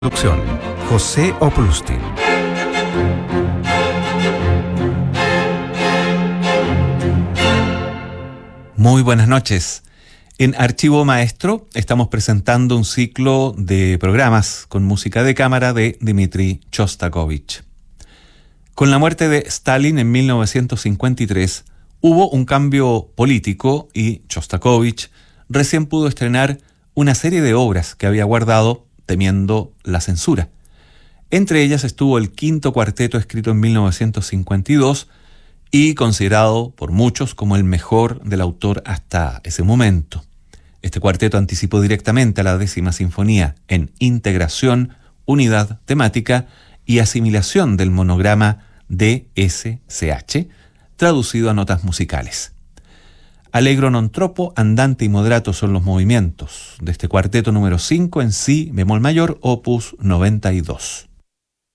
Producción, José Oplustin. Muy buenas noches. En Archivo Maestro estamos presentando un ciclo de programas con música de cámara de Dmitri Shostakovich. Con la muerte de Stalin en 1953 hubo un cambio político y Shostakovich recién pudo estrenar una serie de obras que había guardado temiendo la censura. Entre ellas estuvo el quinto cuarteto escrito en 1952 y considerado por muchos como el mejor del autor hasta ese momento. Este cuarteto anticipó directamente a la 10ª sinfonía en integración, unidad temática y asimilación del monograma DSCH, traducido a notas musicales. Allegro non troppo, andante y moderato son los movimientos de este cuarteto número 5 en si bemol mayor, opus 92.